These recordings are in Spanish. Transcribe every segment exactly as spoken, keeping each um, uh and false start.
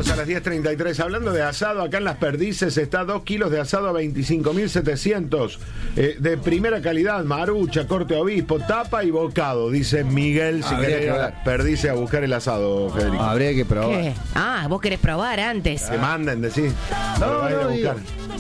Vamos a las diez treinta y tres. Hablando de asado, acá en Las Perdices está dos kilos de asado a veinticinco mil setecientos. Eh, de primera calidad, marucha, corte obispo, tapa y bocado, dice Miguel. Si querés ir a Las Perdices a buscar el asado, Federico. Habría que probar. ¿Qué? Ah, vos querés probar antes. Se manden, decís. No, Vayan no, a buscar.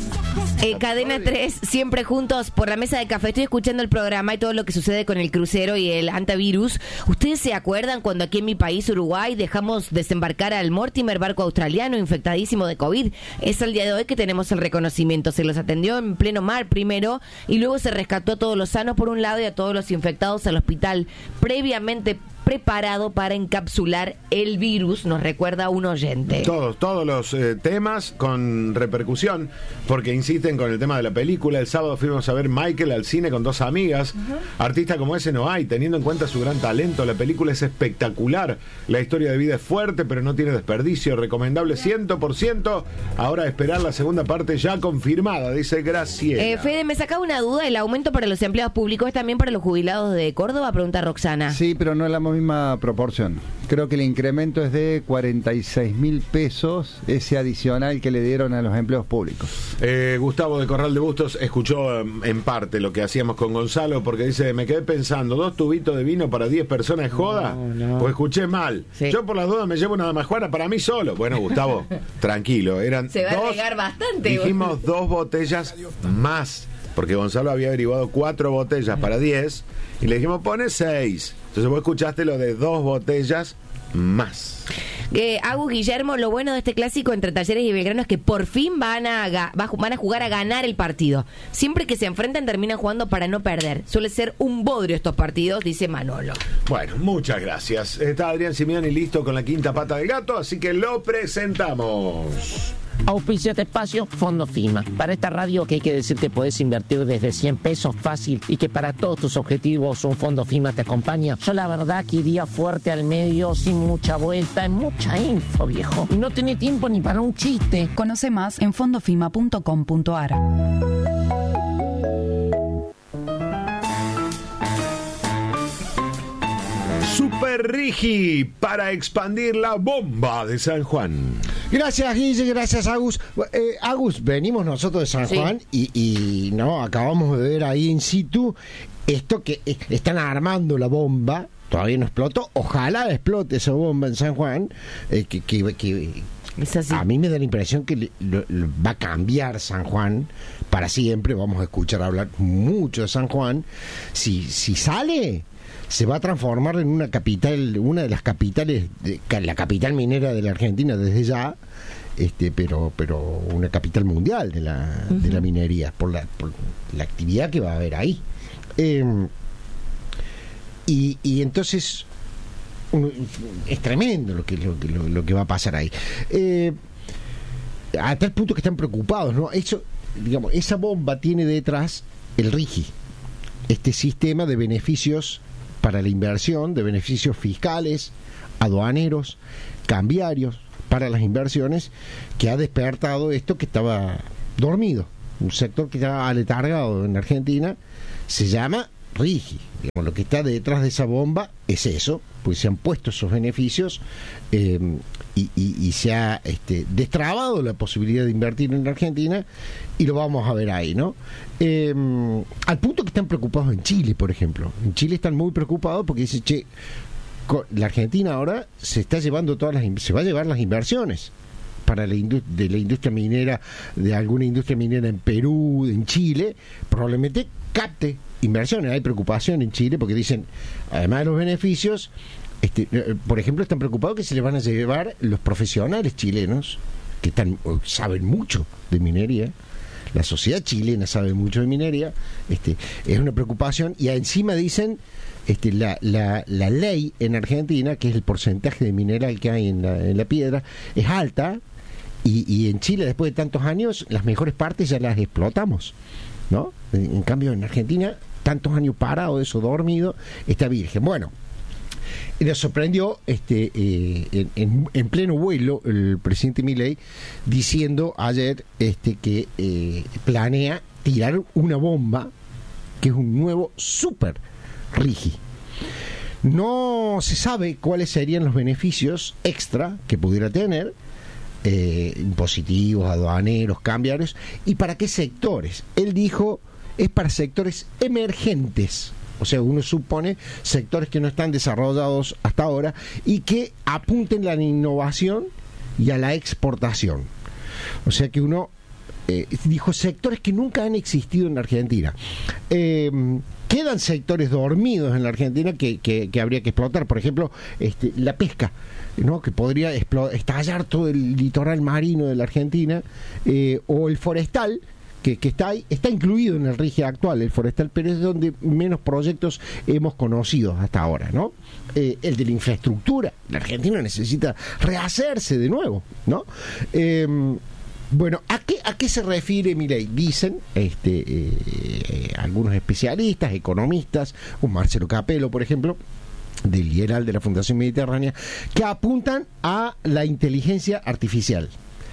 Eh, Cadena tres, siempre juntos por la mesa de café. Estoy escuchando el programa y todo lo que sucede con el crucero y el antivirus. ¿Ustedes se acuerdan cuando aquí en mi país, Uruguay, dejamos desembarcar al Mortimer, barco australiano infectadísimo de COVID? Es el día de hoy que tenemos el reconocimiento. Se los atendió en pleno mar primero y luego se rescató a todos los sanos por un lado y a todos los infectados al hospital previamente preparado para encapsular el virus, nos recuerda un oyente. Todos, todos los eh, temas con repercusión, porque insisten con el tema de la película. El sábado fuimos a ver Michael al cine con dos amigas. Uh-huh. Artista como ese no hay, teniendo en cuenta su gran talento. La película es espectacular. La historia de vida es fuerte, pero no tiene desperdicio. Recomendable cien por ciento. Ahora esperar la segunda parte ya confirmada, dice Graciela. Eh, Fede, me sacaba una duda. ¿El aumento para los empleados públicos es también para los jubilados de Córdoba? Pregunta Roxana. Sí, pero no es la misma proporción. Creo que el incremento es de cuarenta y seis mil pesos, ese adicional que le dieron a los empleos públicos. Eh, Gustavo de Corral de Bustos escuchó um, en parte lo que hacíamos con Gonzalo, porque dice, me quedé pensando, ¿dos tubitos de vino para diez personas es joda? No, no. Pues escuché mal. Sí. Yo por las dudas me llevo una damajuana para mí solo. Bueno, Gustavo, tranquilo, eran se va dos, a regar bastante. Dijimos dos botellas más, porque Gonzalo había averiguado cuatro botellas para diez, y le dijimos, pone seis. Entonces vos escuchaste lo de dos botellas más. Eh, Agus, Guillermo, lo bueno de este clásico entre Talleres y Belgrano es que por fin van a, van a jugar a ganar el partido. Siempre que se enfrentan terminan jugando para no perder. Suele ser un bodrio estos partidos, dice Manolo. Bueno, muchas gracias. Está Adrián Simeoni listo con la quinta pata del gato, así que lo presentamos. Auspicia este espacio Fondo FIMA. Para esta radio que hay que decir que podés invertir desde cien pesos fácil y que para todos tus objetivos un Fondo FIMA te acompaña. Yo la verdad que iría fuerte al medio, sin mucha vuelta, en mucha info, viejo. Y no tenés tiempo ni para un chiste. Conoce más en fondofima punto com punto a r. Super Rigi para expandir la bomba de San Juan. Gracias, Guille, gracias, Agus. Eh, Agus, venimos nosotros de San Juan sí. y, y no acabamos de ver ahí in situ esto que eh, están armando la bomba. Todavía no explotó. Ojalá explote esa bomba en San Juan. Eh, que, que, que a mí me da la impresión que le, lo, lo, va a cambiar San Juan para siempre. Vamos a escuchar hablar mucho de San Juan. Si, si sale, se va a transformar en una capital, una de las capitales, de, la capital minera de la Argentina desde ya, este, pero, pero una capital mundial de la, uh-huh. de la minería, por la, por la actividad que va a haber ahí. Eh, y, y entonces es tremendo lo que, lo, lo, lo que va a pasar ahí. Eh, a tal punto que están preocupados, ¿no? Eso, digamos, esa bomba tiene detrás el RIGI, este sistema de beneficios para la inversión, de beneficios fiscales, aduaneros, cambiarios para las inversiones, que ha despertado esto que estaba dormido, un sector que estaba aletargado en Argentina. Se llama RIGI. Digamos, lo que está detrás de esa bomba es eso, pues se han puesto esos beneficios eh, y, y, y se ha este, destrabado la posibilidad de invertir en Argentina, y lo vamos a ver ahí, ¿no? Eh, al punto que están preocupados en Chile, por ejemplo. En Chile están muy preocupados porque dicen, che, la Argentina ahora se está llevando todas las, se va a llevar las inversiones para la indust- de la industria minera, de alguna industria minera en Perú, en Chile, probablemente capte inversiones. Hay preocupación en Chile porque dicen, además de los beneficios, este, por ejemplo, están preocupados que se les van a llevar los profesionales chilenos que están saben mucho de minería. La sociedad chilena sabe mucho de minería. Este, es una preocupación, y encima dicen, este, la, la, la ley en Argentina, que es el porcentaje de mineral que hay en la, en la piedra, es alta, y, y en Chile, después de tantos años, las mejores partes ya las explotamos, ¿no? En, en cambio, en Argentina, tantos años parado, eso dormido, está virgen. Bueno, nos sorprendió este eh, en, en, en pleno vuelo el presidente Milei diciendo ayer este que eh, planea tirar una bomba, que es un nuevo super RIGI. No se sabe cuáles serían los beneficios extra que pudiera tener, eh, impositivos, aduaneros, cambiarios. ¿Y para qué sectores? Él dijo, es para sectores emergentes. O sea, uno supone sectores que no están desarrollados hasta ahora y que apunten a la innovación y a la exportación. O sea que uno eh, dijo sectores que nunca han existido en la Argentina. Eh, quedan sectores dormidos en la Argentina que, que, que habría que explotar. Por ejemplo, este, la pesca, ¿no? Que podría estallar todo el litoral marino de la Argentina, eh, o el forestal, que, que está ahí, está incluido en el R I G I actual, el forestal, pero es donde menos proyectos hemos conocido hasta ahora, ¿no? Eh, el de la infraestructura, la Argentina necesita rehacerse de nuevo, ¿no? Eh, bueno, ¿a qué, ¿a qué se refiere Milei? Dicen este, eh, eh, algunos especialistas, economistas, un Marcelo Capello, por ejemplo, del I E R A L, de la Fundación Mediterránea, que apuntan a la inteligencia artificial.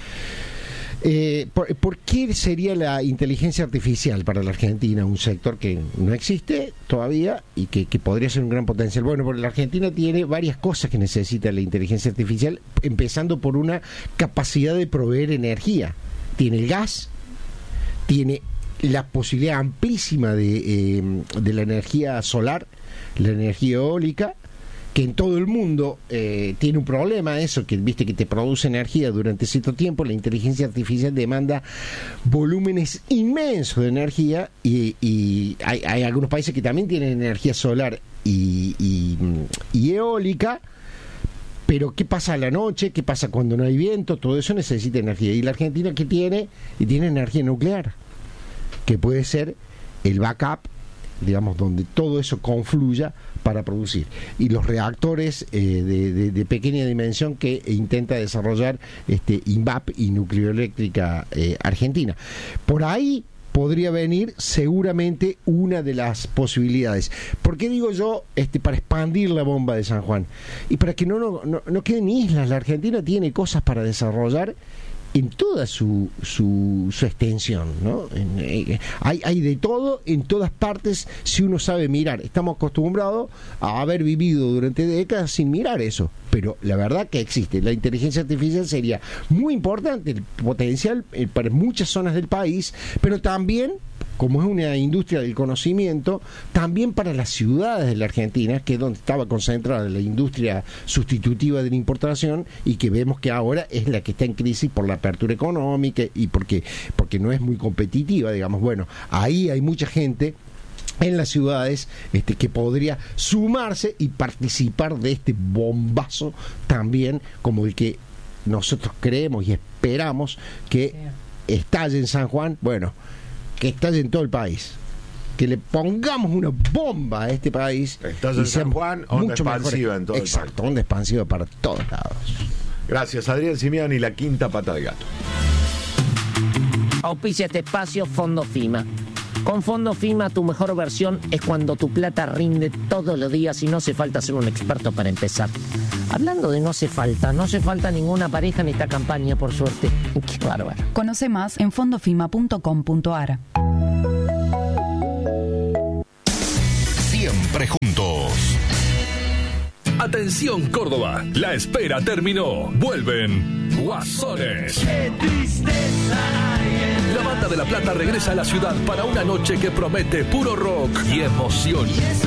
Eh, ¿por, ¿Por qué sería la inteligencia artificial para la Argentina un sector que no existe todavía y que, que podría ser un gran potencial? Bueno, porque la Argentina tiene varias cosas que necesita la inteligencia artificial, empezando por una capacidad de proveer energía. Tiene el gas, tiene la posibilidad amplísima de, eh, de la energía solar, la energía eólica, que en todo el mundo eh, tiene un problema eso, que viste que te produce energía durante cierto tiempo. La inteligencia artificial demanda volúmenes inmensos de energía y, y hay, hay algunos países que también tienen energía solar y, y, y eólica, pero ¿qué pasa a la noche? ¿Qué pasa cuando no hay viento? Todo eso necesita energía. Y la Argentina, ¿qué tiene? Y tiene energía nuclear, que puede ser el backup, digamos, donde todo eso confluya para producir. Y los reactores eh, de, de, de pequeña dimensión que intenta desarrollar este INVAP y Nucleoeléctrica eh, Argentina. Por ahí podría venir seguramente una de las posibilidades. ¿Por qué digo yo este, para expandir la bomba de San Juan? Y para que no, no, no, no queden islas. La Argentina tiene cosas para desarrollar en toda su, su, su extensión, ¿no? En, eh, hay, hay de todo en todas partes si uno sabe mirar. Estamos acostumbrados a haber vivido durante décadas sin mirar eso, pero la verdad que existe. La inteligencia artificial sería muy importante, el potencial eh, para muchas zonas del país, pero también, como es una industria del conocimiento, también para las ciudades de la Argentina, que es donde estaba concentrada la industria sustitutiva de la importación y que vemos que ahora es la que está en crisis por la apertura económica y porque, porque no es muy competitiva, digamos. Bueno, ahí hay mucha gente en las ciudades este, que podría sumarse y participar de este bombazo también, como el que nosotros creemos y esperamos que estalle en San Juan. Bueno, que estalle en todo el país, que le pongamos una bomba a este país. Estalle en San Juan, onda expansiva en todo el país. Exacto, onda expansiva para todos lados. Gracias, Adrián Simián y la quinta pata de gato. Auspicia este espacio Fondo FIMA. Con Fondo FIMA tu mejor versión es cuando tu plata rinde todos los días y no hace falta ser un experto para empezar. Hablando de no hace falta, no hace falta ninguna pareja en esta campaña, por suerte. Qué bárbaro. Conoce más en fondofima punto com punto a r. Siempre juntos. Atención Córdoba, la espera terminó. Vuelven Guasones. ¡Qué tristeza! La Banda de La Plata regresa a la ciudad para una noche que promete puro rock y emoción.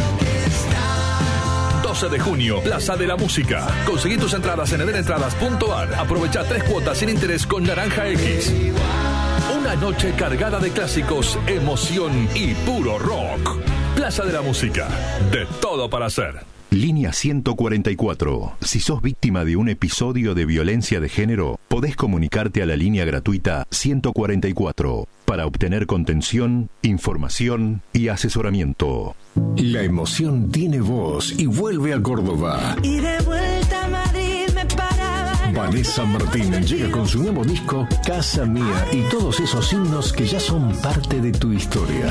doce de junio, Plaza de la Música. Conseguí tus entradas en edenentradas punto a r. Aprovecha tres cuotas sin interés con Naranja X. Una noche cargada de clásicos, emoción y puro rock. Plaza de la Música. De todo para hacer. Línea ciento cuarenta y cuatro. Si sos víctima de un episodio de violencia de género, podés comunicarte a la línea gratuita ciento cuarenta y cuatro para obtener contención, información y asesoramiento. La emoción tiene voz y vuelve a Córdoba. Y de vuelta a Madrid me paraba. Vanessa Martín llega con su nuevo disco Casa Mía y todos esos himnos que ya son parte de tu historia.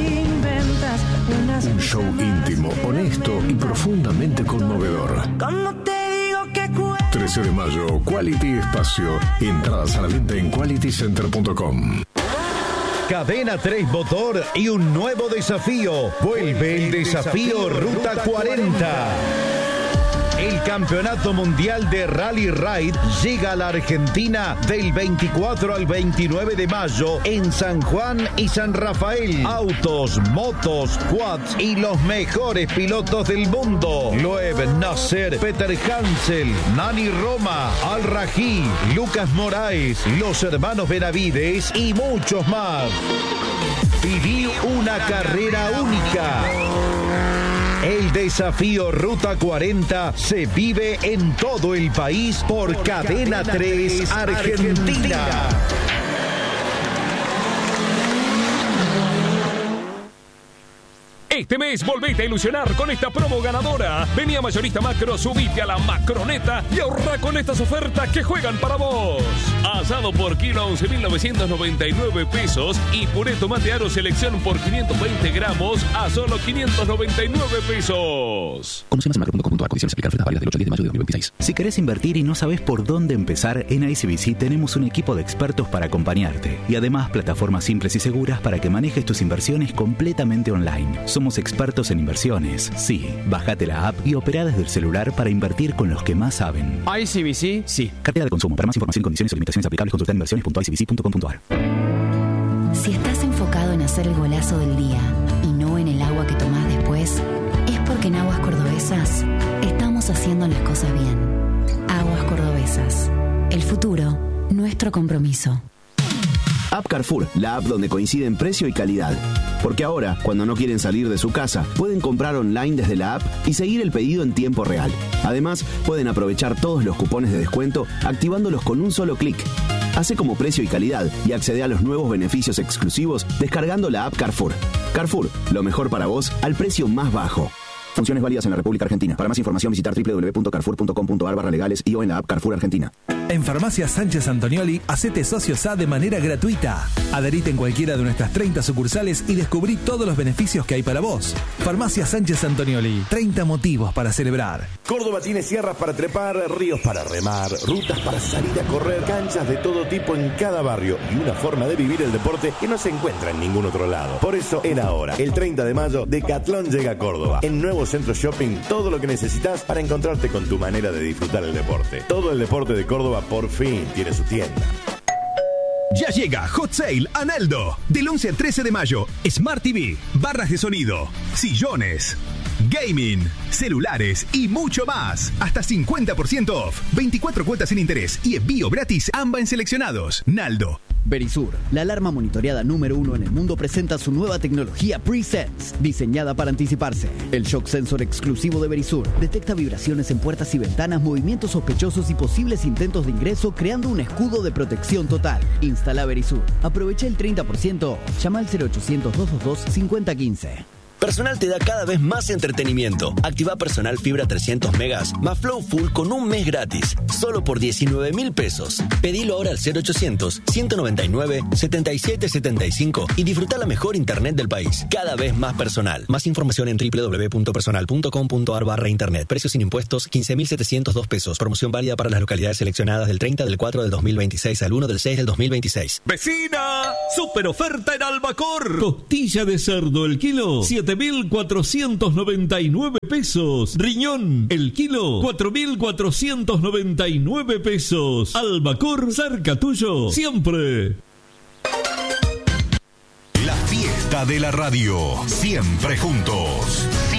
Un show íntimo, honesto y profundamente conmovedor. ¿Cómo te digo que cuesta? trece de mayo, Quality Espacio. Entradas a la venta en quality center punto com. Cadena tres Motor y un nuevo desafío. Vuelve el desafío Ruta cuarenta. El Campeonato Mundial de Rally Ride llega a la Argentina del veinticuatro al veintinueve de mayo en San Juan y San Rafael. Autos, motos, quads y los mejores pilotos del mundo. Loeb Nasser, Peter Hansel, Nani Roma, Al Rají, Lucas Moraes, los hermanos Benavides y muchos más. Viví una carrera única. El desafío Ruta cuarenta se vive en todo el país por Cadena tres Argentina. Este mes volvete a ilusionar con esta promo ganadora. Vení a Mayorista Macro, subite a la Macroneta y ahorra con estas ofertas que juegan para vos. Asado por kilo a once mil novecientos noventa y nueve pesos y puré tomate aro selección por quinientos veinte gramos a solo quinientos noventa y nueve pesos. Conoce más en macro punto com punto a. Condiciones aplicar. Ofertas válidas del ocho al diez de mayo de dos mil veintiséis. Si querés invertir y no sabés por dónde empezar, en I C B C tenemos un equipo de expertos para acompañarte. Y además plataformas simples y seguras para que manejes tus inversiones completamente online. Somos expertos en inversiones. Sí, bájate la app y opera desde el celular para invertir con los que más saben. I C B C, sí. Cartera de consumo. Para más información, condiciones y limitaciones aplicables, consulta inversiones punto i c b c punto com punto a r. Si estás enfocado en hacer el golazo del día y no en el agua que tomás después, es porque en Aguas Cordobesas estamos haciendo las cosas bien. Aguas Cordobesas. El futuro, nuestro compromiso. App Carrefour, la app donde coinciden precio y calidad. Porque ahora, cuando no quieren salir de su casa, pueden comprar online desde la app y seguir el pedido en tiempo real. Además, pueden aprovechar todos los cupones de descuento activándolos con un solo clic. Hace como precio y calidad y accede a los nuevos beneficios exclusivos descargando la app Carrefour. Carrefour, lo mejor para vos al precio más bajo. Funciones válidas en la República Argentina. Para más información visitar doble u doble u doble u punto carrefour punto com punto a r barra legales y o en la app Carrefour Argentina. En Farmacia Sánchez Antonioli, hacete socio S A de manera gratuita. Adherite en cualquiera de nuestras treinta sucursales y descubrí todos los beneficios que hay para vos. Farmacia Sánchez Antonioli, treinta motivos para celebrar. Córdoba tiene sierras para trepar, ríos para remar, rutas para salir a correr, canchas de todo tipo en cada barrio y una forma de vivir el deporte que no se encuentra en ningún otro lado. Por eso era ahora. El treinta de mayo, Decatlón llega a Córdoba. En nuevo Centro Shopping, todo lo que necesitas para encontrarte con tu manera de disfrutar el deporte. Todo el deporte de Córdoba por fin tiene su tienda. Ya llega Hot Sale a Naldo. Del once al trece de mayo, Smart T V, barras de sonido, sillones, gaming, celulares y mucho más. Hasta cincuenta por ciento off, veinticuatro cuotas sin interés y envío gratis ambas en seleccionados. Naldo. Verisur, la alarma monitoreada número uno en el mundo, presenta su nueva tecnología Pre-Sense, diseñada para anticiparse. El shock sensor exclusivo de Verisur detecta vibraciones en puertas y ventanas, movimientos sospechosos y posibles intentos de ingreso, creando un escudo de protección total. Instala Verisur. Aprovecha el treinta por ciento. Llama al cero ochocientos, doscientos veintidós, cincuenta quince. Personal te da cada vez más entretenimiento. Activa Personal Fibra trescientos megas más Flow Full con un mes gratis. Solo por diecinueve mil pesos. Pedilo ahora al cero ochocientos, ciento noventa y nueve, setenta y siete setenta y cinco y disfruta la mejor internet del país. Cada vez más personal. Más información en doble u doble u doble u punto personal punto com punto a r barra internet. Precios sin impuestos, quince mil setecientos dos pesos. Promoción válida para las localidades seleccionadas del treinta del cuatro del dos mil veintiséis al uno del seis del dos mil veintiséis. ¡Vecina! ¡Super oferta en Albacor! Costilla de cerdo el kilo, siete mil cuatrocientos noventa y nueve pesos. Riñón, el kilo, cuatro mil cuatrocientos noventa y nueve pesos. Albacor, cerca tuyo, siempre. La fiesta de la radio, siempre juntos.